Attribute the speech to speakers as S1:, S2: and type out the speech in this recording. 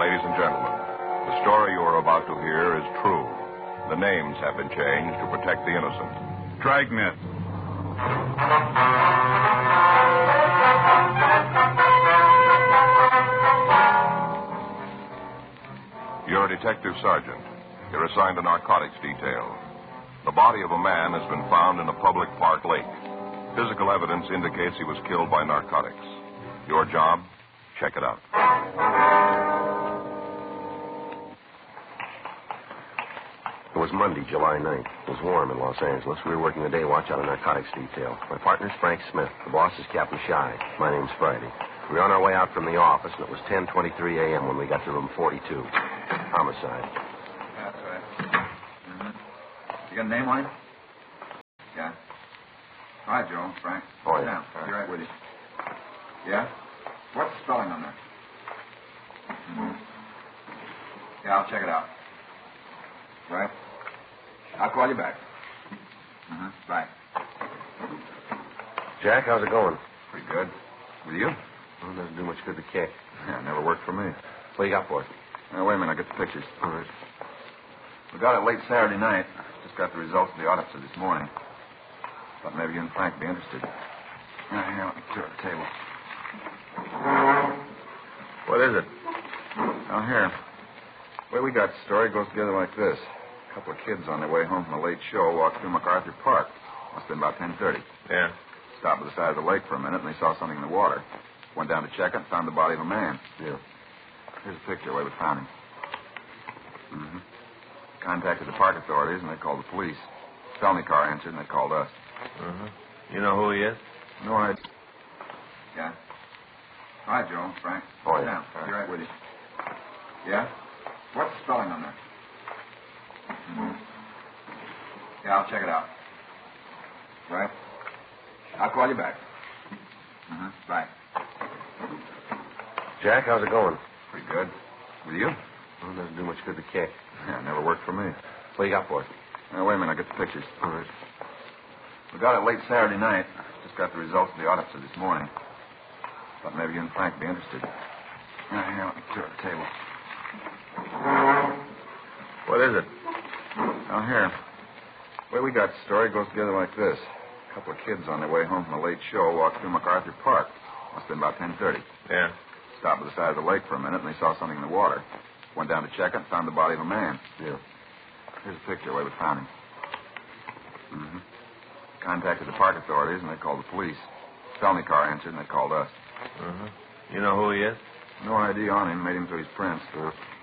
S1: ladies and gentlemen. The story you are about to hear is true. The names have been changed to protect the innocent.
S2: Dragnet.
S1: You're a detective sergeant. You're assigned to narcotics detail. The body of a man has been found in a public park lake. Physical evidence indicates he was killed by narcotics. Your job? Check it out.
S3: It was Monday, July 9th. It was warm in Los Angeles. We were working the day watch out of narcotics detail. My partner's Frank Smith. The boss is Captain Shy. My name's Friday. We were on our way out from the office, and it was 10:23 a.m. when we got to room 42. Homicide.
S4: That's right. Mm-hmm. You got a name on him? Yeah. All right, Joe. Frank.
S3: Oh,
S4: Sit
S3: yeah.
S4: down. I'll be right with you. Yeah? What's the spelling on that? Mm-hmm. Yeah, I'll check it out. Right? I'll call you back. Mm-hmm. Bye.
S3: Jack, how's it going?
S4: Pretty good. With you?
S3: Well, it doesn't do much good to kick.
S4: Yeah, it never worked for me.
S3: What you got for it?
S4: Now, wait a minute. I'll get the pictures.
S3: All right.
S4: We got it late Saturday night. Just got the results of the autopsy this morning. Thought maybe you and Frank would be interested. Now, here, let me clear the table.
S3: What is it?
S4: Now, here. The way we got the story goes together like this. A couple of kids on their way home from a late show walked through MacArthur Park. Must have been about 10:30.
S3: Yeah.
S4: Stopped by the side of the lake for a minute, and they saw something in the water. Went down to check it and found the body of a man.
S3: Yeah.
S4: Here's a picture where we found him. Mm-hmm. Contacted the park authorities, and they called the police. Felony car answered, and they called us.
S3: Uh-huh. You know who he is?
S4: No idea. Yeah? All right, Joe. Frank.
S3: Oh,
S4: Sit
S3: yeah.
S4: down. I'll be right with you. Yeah? What's the spelling on that? Mm-hmm. Yeah, I'll check it out. Right? I'll call you back. Mm-hmm. Bye.
S3: Jack, how's it going?
S4: Pretty good. With you?
S3: Well, it doesn't do much good to kick.
S4: Yeah, it never worked for me.
S3: What you got for it?
S4: Now, wait a minute. I'll get the pictures.
S3: All right.
S4: We got it late Saturday night. Just got the results of the autopsy this morning. Thought maybe you and Frank would be interested. Now, here, let me clear the table.
S3: What is it?
S4: Now, here. The way we got the story goes together like this. A couple of kids on their way home from a late show walked through MacArthur Park. Must have been about 10:30.
S3: Yeah.
S4: Stopped by the side of the lake for a minute, and they saw something in the water. Went down to check it and found the body of a man.
S3: Yeah.
S4: Here's a picture where we found him. Mm-hmm. Contacted the park authorities, and they called the police. Felony car answered, and they called us.
S3: Uh-huh. You know who he is?
S4: No ID on him. Made him through his prints.